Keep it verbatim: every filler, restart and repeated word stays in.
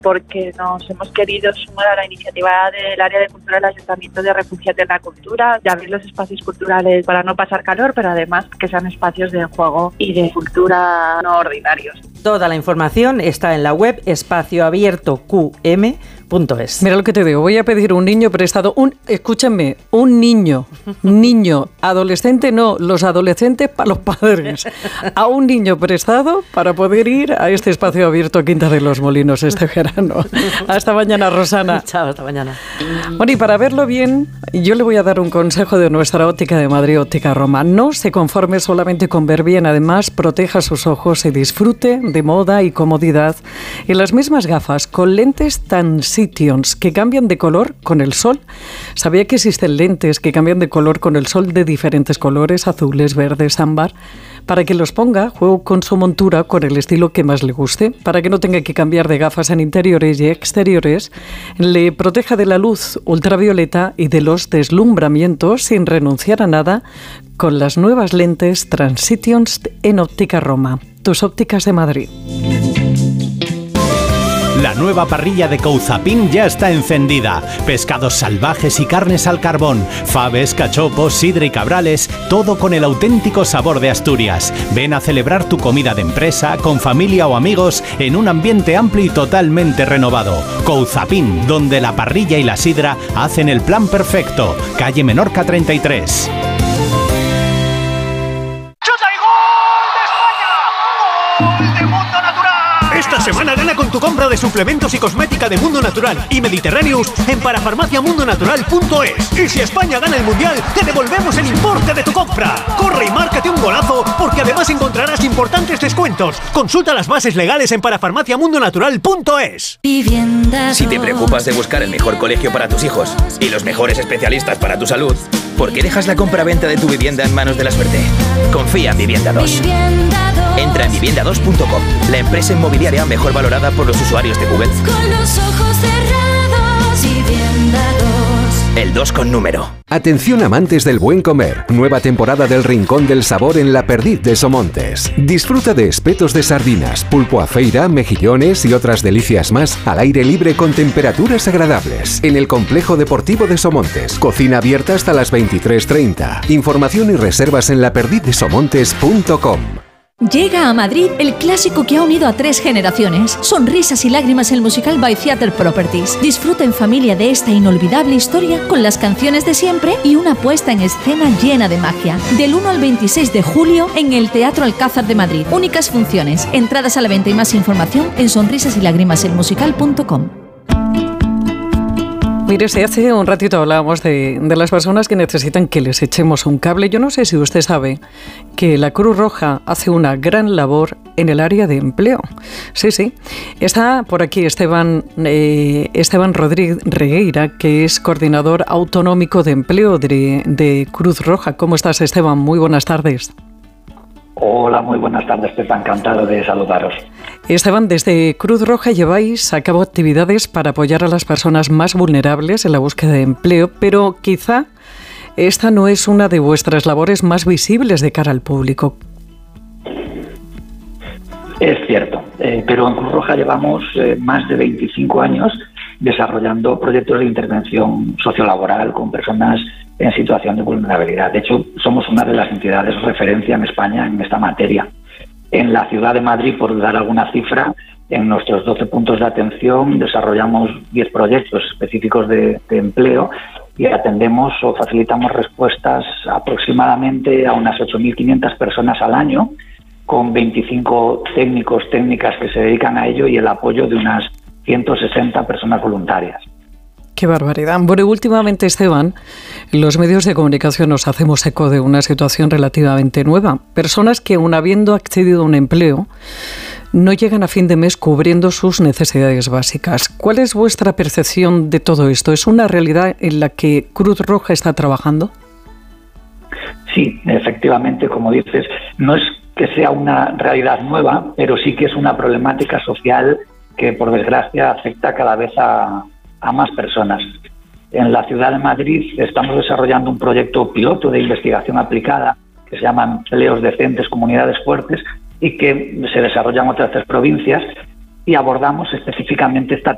porque nos hemos querido sumar a la iniciativa del área de cultura del Ayuntamiento de Refugiar de la Cultura, de abrir los espacios culturales para no pasar calor, pero además que sean espacios de juego y de cultura no ordinarios. Toda la información está en la web espacio abierto q m punto es. Mira lo que te digo, voy a pedir un niño prestado, un, escúchame, un niño, niño, adolescente no, los adolescentes para los padres, a un niño prestado para poder ir a este espacio abierto Quinta de los Molinos este verano. Hasta mañana, Rosana. Chao, hasta mañana. Bueno, y para verlo bien, yo le voy a dar un consejo de nuestra óptica de Madrid, Óptica Roma. No se conforme solamente con ver bien, además proteja sus ojos y disfrute de moda y comodidad en las mismas gafas con lentes Transitions que cambian de color con el sol. ¿Sabía que existen lentes que cambian de color con el sol de diferentes colores, azules, verdes, ámbar? Para que los ponga, juego con su montura con el estilo que más le guste, para que no tenga que cambiar de gafas en interiores y exteriores, le proteja de la luz ultravioleta y de los deslumbramientos sin renunciar a nada con las nuevas lentes Transitions en Óptica Roma. Tus ópticas de Madrid. La nueva parrilla de Couzapin ya está encendida. Pescados salvajes y carnes al carbón, faves, cachopos, sidra y cabrales, todo con el auténtico sabor de Asturias. Ven a celebrar tu comida de empresa, con familia o amigos, en un ambiente amplio y totalmente renovado. Couzapin, donde la parrilla y la sidra hacen el plan perfecto. Calle Menorca treinta y tres. Esta semana gana con tu compra de suplementos y cosmética de Mundo Natural y Mediterráneos en parafarmacia mundo natural punto es. Y si España gana el Mundial, te devolvemos el importe de tu compra. Corre y márcate un golazo, porque además encontrarás importantes descuentos. Consulta las bases legales en parafarmacia mundo natural punto es. Si te preocupas de buscar el mejor colegio para tus hijos y los mejores especialistas para tu salud, ¿por qué dejas la compra-venta de tu vivienda en manos de la suerte? Confía en Vivienda dos. Entra en vivienda dos punto com, la empresa inmobiliaria mejor valorada por los usuarios de Google. Con los ojos cerrados, Vivienda dos. El dos con número. Atención amantes del buen comer. Nueva temporada del Rincón del Sabor en La Perdiz de Somontes. Disfruta de espetos de sardinas, pulpo a feira, mejillones y otras delicias más al aire libre con temperaturas agradables. En el Complejo Deportivo de Somontes. Cocina abierta hasta las veintitrés treinta. Información y reservas en la perdiz de somontes punto com. Llega a Madrid el clásico que ha unido a tres generaciones. Sonrisas y lágrimas, el musical by Theatre Properties. Disfruta en familia de esta inolvidable historia con las canciones de siempre y una puesta en escena llena de magia. Del uno al veintiséis de julio en el Teatro Alcázar de Madrid. Únicas funciones. Entradas a la venta y más información en sonrisas y lágrimas el musical punto com. Mire, si hace un ratito hablábamos de, de las personas que necesitan que les echemos un cable. Yo no sé si usted sabe que la Cruz Roja hace una gran labor en el área de empleo. Sí, sí. Está por aquí Esteban, eh, Esteban Rodríguez Regueira, que es coordinador autonómico de empleo de, de Cruz Roja. ¿Cómo estás, Esteban? Muy buenas tardes. Hola, muy buenas tardes, Pepa, encantado de saludaros. Esteban, desde Cruz Roja lleváis a cabo actividades para apoyar a las personas más vulnerables en la búsqueda de empleo, pero quizá esta no es una de vuestras labores más visibles de cara al público. Es cierto, eh, pero en Cruz Roja llevamos eh, más de veinticinco años desarrollando proyectos de intervención sociolaboral con personas en situación de vulnerabilidad. De hecho, somos una de las entidades referencia en España en esta materia. En la ciudad de Madrid, por dar alguna cifra, en nuestros doce puntos de atención desarrollamos diez proyectos específicos de, de empleo y atendemos o facilitamos respuestas aproximadamente a unas ocho mil quinientas personas al año, con veinticinco técnicos, técnicas que se dedican a ello y el apoyo de unas ciento sesenta personas voluntarias. ¡Qué barbaridad! Bueno, últimamente, Esteban, los medios de comunicación nos hacemos eco de una situación relativamente nueva. Personas que, aun habiendo accedido a un empleo, no llegan a fin de mes cubriendo sus necesidades básicas. ¿Cuál es vuestra percepción de todo esto? ¿Es una realidad en la que Cruz Roja está trabajando? Sí, efectivamente, como dices, no es que sea una realidad nueva, pero sí que es una problemática social que, por desgracia, afecta cada vez a... a más personas. En la ciudad de Madrid estamos desarrollando un proyecto piloto de investigación aplicada que se llama Empleos Decentes, Comunidades Fuertes y que se desarrolla en otras tres provincias y abordamos específicamente esta